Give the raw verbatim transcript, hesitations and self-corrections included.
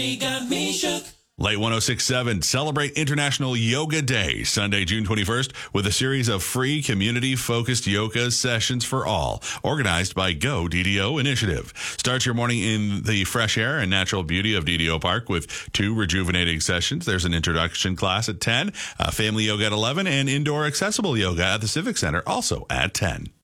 He got me shook. Late one oh six point seven, celebrate International Yoga Day, Sunday, June twenty-first, with a series of free community-focused yoga sessions for all, organized by Go D D O Initiative. Start your morning in the fresh air and natural beauty of D D O Park with two rejuvenating sessions. There's an introduction class at ten, uh, family yoga at eleven, and indoor accessible yoga at the Civic Center also at ten.